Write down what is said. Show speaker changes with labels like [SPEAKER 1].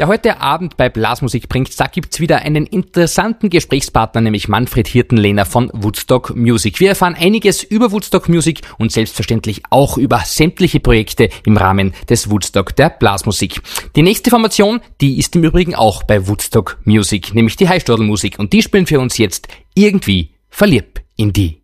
[SPEAKER 1] Ja, heute Abend bei Blasmusik bringt, da gibt's wieder einen interessanten Gesprächspartner, nämlich Manfred Hirtenlehner von Woodstock Music. Wir erfahren einiges über Woodstock Music und selbstverständlich auch über sämtliche Projekte im Rahmen des Woodstock der Blasmusik. Die nächste Formation, die ist im Übrigen auch bei Woodstock Music, nämlich die Heißstadelmusik. Und die spielen für uns jetzt Irgendwie verliebt in die.